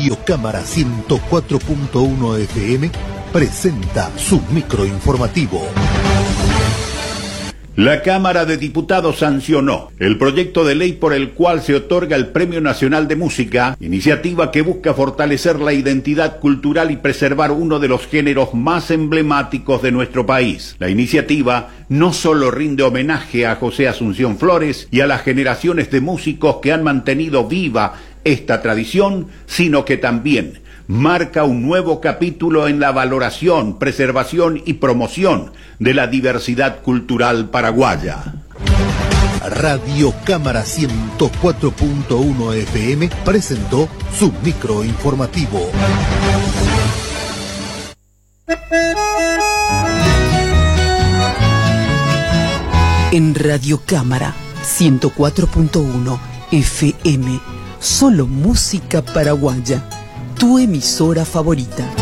Radio Cámara 104.1 FM presenta su microinformativo. La Cámara de Diputados sancionó el proyecto de ley por el cual se otorga el Premio Nacional de Música, iniciativa que busca fortalecer la identidad cultural y preservar uno de los géneros más emblemáticos de nuestro país. La iniciativa no solo rinde homenaje a José Asunción Flores y a las generaciones de músicos que han mantenido viva esta tradición, sino que también marca un nuevo capítulo en la valoración, preservación y promoción de la diversidad cultural paraguaya. Radio Cámara 104.1 FM presentó su microinformativo. En Radio Cámara 104.1 FM, solo música paraguaya. Tu emisora favorita.